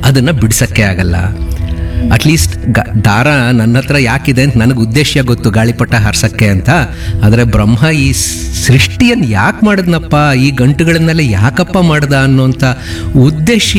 ಅದನ್ನು ಬಿಡಿಸೋಕ್ಕೆ ಆಗಲ್ಲ. ಅಟ್ಲೀಸ್ಟ್ ದಾರ ನನ್ನ ಹತ್ರ ಯಾಕಿದೆ ಅಂತ ನನಗೆ ಉದ್ದೇಶ ಗೊತ್ತು, ಗಾಳಿಪಟ ಹಾರ್ಸೋಕ್ಕೆ ಅಂತ. ಆದರೆ ಬ್ರಹ್ಮ ಈ ಸೃಷ್ಟಿಯನ್ನು ಯಾಕೆ ಮಾಡಿದ್ನಪ್ಪ, ಈ ಗಂಟುಗಳನ್ನೆಲ್ಲ ಯಾಕಪ್ಪ ಮಾಡ್ದ ಅನ್ನೋಂಥ ಉದ್ದೇಶ,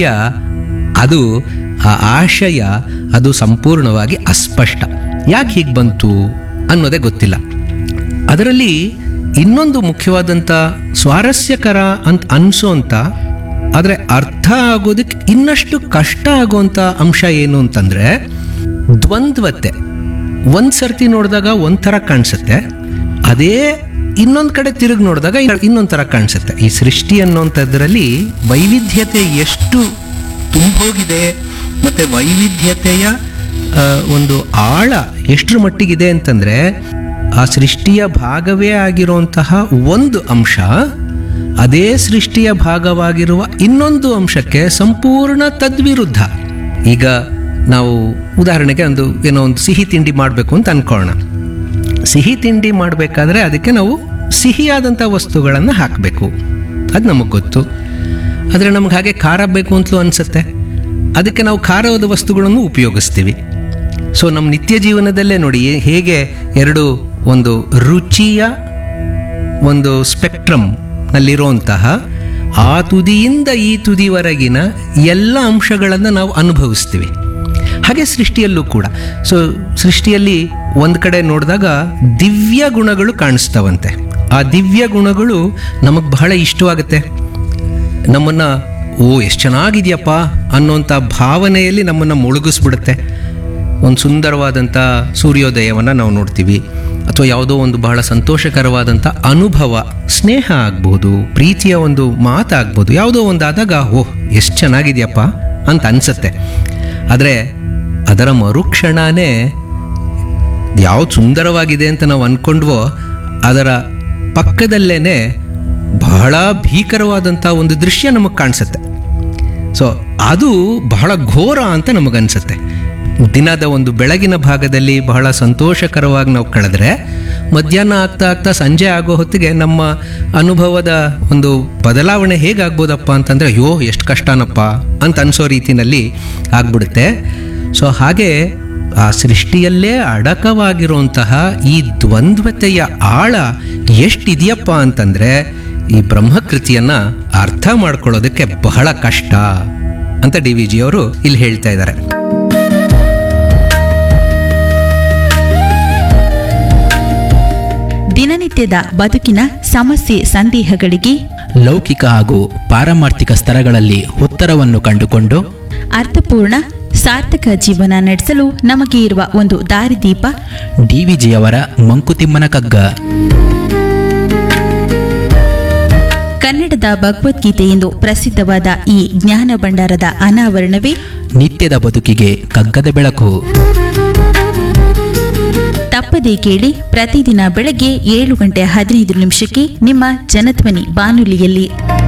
ಅದು ಆ ಆಶಯ ಅದು ಸಂಪೂರ್ಣವಾಗಿ ಅಸ್ಪಷ್ಟ. ಯಾಕೆ ಹೀಗೆ ಬಂತು ಅನ್ನೋದೇ ಗೊತ್ತಿಲ್ಲ. ಅದರಲ್ಲಿ ಇನ್ನೊಂದು ಮುಖ್ಯವಾದಂಥ ಸ್ವಾರಸ್ಯಕರ ಅಂತ ಅನಿಸೋಂಥ, ಆದರೆ ಅರ್ಥ ಆಗೋದಕ್ಕೆ ಇನ್ನಷ್ಟು ಕಷ್ಟ ಆಗುವಂಥ ಅಂಶ ಏನು ಅಂತಂದರೆ ದ್ವಂದ್ವತೆ. ಒಂದು ಸರ್ತಿ ನೋಡಿದಾಗ ಒಂಥರ ಕಾಣಿಸುತ್ತೆ, ಅದೇ ಇನ್ನೊಂದು ಕಡೆ ತಿರುಗಿ ನೋಡಿದಾಗ ಇನ್ನೊಂದು ಥರ ಕಾಣಿಸುತ್ತೆ. ಈ ಸೃಷ್ಟಿ ಅನ್ನೋಂಥದ್ರಲ್ಲಿ ವೈವಿಧ್ಯತೆ ಎಷ್ಟು ತುಂಬೋಗಿದೆ ಮತ್ತು ವೈವಿಧ್ಯತೆಯ ಒಂದು ಆಳ ಎಷ್ಟರ ಮಟ್ಟಿಗಿದೆ ಅಂತಂದರೆ, ಆ ಸೃಷ್ಟಿಯ ಭಾಗವೇ ಆಗಿರುವಂತಹ ಒಂದು ಅಂಶ ಅದೇ ಸೃಷ್ಟಿಯ ಭಾಗವಾಗಿರುವ ಇನ್ನೊಂದು ಅಂಶಕ್ಕೆ ಸಂಪೂರ್ಣ ತದ್ವಿರುದ್ಧ. ಈಗ ನಾವು ಉದಾಹರಣೆಗೆ ಏನೋ ಒಂದು ಸಿಹಿ ತಿಂಡಿ ಮಾಡಬೇಕು ಅಂತ ಅನ್ಕೊಳ್ಳೋಣ. ಸಿಹಿ ತಿಂಡಿ ಮಾಡಬೇಕಾದ್ರೆ ಅದಕ್ಕೆ ನಾವು ಸಿಹಿಯಾದಂಥ ವಸ್ತುಗಳನ್ನು ಹಾಕಬೇಕು, ಅದು ನಮಗೆ ಗೊತ್ತು. ಆದರೆ ನಮ್ಗೆ ಹಾಗೆ ಖಾರ ಬೇಕು ಅಂತಲೂ ಅನಿಸುತ್ತೆ, ಅದಕ್ಕೆ ನಾವು ಖಾರದ ವಸ್ತುಗಳನ್ನು ಉಪಯೋಗಿಸ್ತೀವಿ. ಸೊ ನಮ್ಮ ನಿತ್ಯ ಜೀವನದಲ್ಲೇ ನೋಡಿ ಹೇಗೆ ಎರಡು ಒಂದು ರುಚಿಯ ಒಂದು ಸ್ಪೆಕ್ಟ್ರಮ್ ನಲ್ಲಿರುವಂತಹ ಆ ತುದಿಯಿಂದ ಈ ತುದಿವರೆಗಿನ ಎಲ್ಲ ಅಂಶಗಳನ್ನು ನಾವು ಅನುಭವಿಸ್ತೀವಿ. ಹಾಗೆ ಸೃಷ್ಟಿಯಲ್ಲೂ ಕೂಡ. ಸೊ ಸೃಷ್ಟಿಯಲ್ಲಿ ಒಂದು ಕಡೆ ನೋಡಿದಾಗ ದಿವ್ಯ ಗುಣಗಳು ಕಾಣಿಸ್ತವಂತೆ. ಆ ದಿವ್ಯ ಗುಣಗಳು ನಮಗೆ ಬಹಳ ಇಷ್ಟವಾಗುತ್ತೆ. ನಮ್ಮನ್ನು ಎಷ್ಟು ಚೆನ್ನಾಗಿದೆಯಪ್ಪ ಅನ್ನೋಂಥ ಭಾವನೆಯಲ್ಲಿ ನಮ್ಮನ್ನು ಮುಳುಗಿಸ್ಬಿಡುತ್ತೆ. ಒಂದು ಸುಂದರವಾದಂಥ ಸೂರ್ಯೋದಯವನ್ನು ನಾವು ನೋಡ್ತೀವಿ, ಅಥವಾ ಯಾವುದೋ ಒಂದು ಬಹಳ ಸಂತೋಷಕರವಾದಂಥ ಅನುಭವ, ಸ್ನೇಹ ಆಗ್ಬೋದು, ಪ್ರೀತಿಯ ಒಂದು ಮಾತಾಗ್ಬೋದು, ಯಾವುದೋ ಒಂದು ಆದಾಗ ಎಷ್ಟು ಚೆನ್ನಾಗಿದೆಯಪ್ಪ ಅಂತ ಅನಿಸುತ್ತೆ. ಆದರೆ ಅದರ ಮರುಕ್ಷಣನೇ ಯಾವ್ದು ಸುಂದರವಾಗಿದೆ ಅಂತ ನಾವು ಅಂದ್ಕೊಂಡ್ವೋ ಅದರ ಪಕ್ಕದಲ್ಲೇ ಬಹಳ ಭೀಕರವಾದಂಥ ಒಂದು ದೃಶ್ಯ ನಮಗೆ ಕಾಣಿಸುತ್ತೆ. ಸೊ ಅದು ಬಹಳ ಘೋರ ಅಂತ ನಮಗನ್ಸುತ್ತೆ. ದಿನದ ಒಂದು ಬೆಳಗಿನ ಭಾಗದಲ್ಲಿ ಬಹಳ ಸಂತೋಷಕರವಾಗಿ ನಾವು ಕಳೆದ್ರೆ, ಮಧ್ಯಾಹ್ನ ಆಗ್ತಾ ಆಗ್ತಾ ಸಂಜೆ ಆಗೋ ಹೊತ್ತಿಗೆ ನಮ್ಮ ಅನುಭವದ ಒಂದು ಬದಲಾವಣೆ ಹೇಗಾಗ್ಬೋದಪ್ಪ ಅಂತಂದರೆ, ಅಯ್ಯೋ ಎಷ್ಟು ಕಷ್ಟನಪ್ಪ ಅಂತ ಅನಿಸೋ ರೀತಿಯಲ್ಲಿ ಆಗ್ಬಿಡುತ್ತೆ. ಸೊ ಹಾಗೆ ಆ ಸೃಷ್ಟಿಯಲ್ಲೇ ಅಡಕವಾಗಿರುವಂತಹ ಈ ದ್ವಂದ್ವತೆಯ ಆಳ ಎಷ್ಟಿದೆಯಪ್ಪ ಅಂತಂದರೆ, ಈ ಬ್ರಹ್ಮಕೃತಿಯನ್ನು ಅರ್ಥ ಮಾಡ್ಕೊಳ್ಳೋದಕ್ಕೆ ಬಹಳ ಕಷ್ಟ ಅಂತ ಡಿ ವಿ ಜಿ ಅವರು ಇಲ್ಲಿ ಹೇಳ್ತಾ ಇದ್ದಾರೆ. ದಿನನಿತ್ಯದ ಬದುಕಿನ ಸಮಸ್ಯೆ ಸಂದೇಹಗಳಿಗೆ ಲೌಕಿಕ ಹಾಗೂ ಪಾರಮಾರ್ಥಿಕ ಸ್ತರಗಳಲ್ಲಿ ಉತ್ತರವನ್ನು ಕಂಡುಕೊಂಡು ಅರ್ಥಪೂರ್ಣ ಸಾರ್ಥಕ ಜೀವನ ನಡೆಸಲು ನಮಗೆ ಇರುವ ಒಂದು ದಾರಿದೀಪ ಡಿವಿಜಿಯವರ ಮಂಕುತಿಮ್ಮನ ಕಗ್ಗ. ಕನ್ನಡದ ಭಗವದ್ಗೀತೆ ಎಂದು ಪ್ರಸಿದ್ಧವಾದ ಈ ಜ್ಞಾನ ಭಂಡಾರದ ಅನಾವರಣವೇ ನಿತ್ಯದ ಬದುಕಿಗೆ ಕಗ್ಗದ ಬೆಳಕು. ತಪ್ಪದೇ ಕೇಳಿ, ಪ್ರತಿದಿನ ಬೆಳಗ್ಗೆ 7:15 ನಿಮ್ಮ ಜನಧ್ವನಿ ಬಾನುಲಿಯಲ್ಲಿ.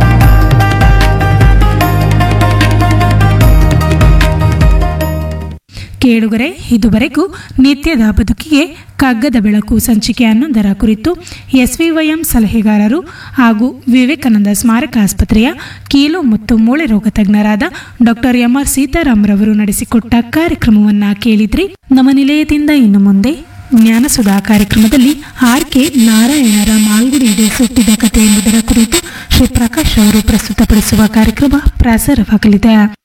ಕೇಳುಗರೆ, ಇದುವರೆಗೂ ನಿತ್ಯದ ಬದುಕಿಗೆ ಕಗ್ಗದ ಬೆಳಕು ಸಂಚಿಕೆ 11 ಕುರಿತು SVYM ಸಲಹೆಗಾರರು ಹಾಗೂ ವಿವೇಕಾನಂದ ಸ್ಮಾರಕ ಆಸ್ಪತ್ರೆಯ ಕೀಲು ಮತ್ತು ಮೂಳೆ ರೋಗ ತಜ್ಞರಾದ ಡಾಕ್ಟರ್ MR ಸೀತಾರಾಮ್ರವರು ನಡೆಸಿಕೊಟ್ಟ ಕಾರ್ಯಕ್ರಮವನ್ನು ಕೇಳಿದ್ರಿ. ನಮ್ಮ ನಿಲಯದಿಂದ ಇನ್ನು ಮುಂದೆ ಜ್ಞಾನಸುಧಾ ಕಾರ್ಯಕ್ರಮದಲ್ಲಿ RK ನಾರಾಯಣರ ಮಾಲ್ಗುಡಿ ಸುಟ್ಟಿದ ಕಥೆ ಎಂಬುದರ ಕುರಿತು ಶ್ರೀ ಪ್ರಕಾಶ್ ಅವರು ಪ್ರಸ್ತುತಪಡಿಸುವ ಕಾರ್ಯಕ್ರಮ ಪ್ರಸಾರವಾಗಲಿದೆ.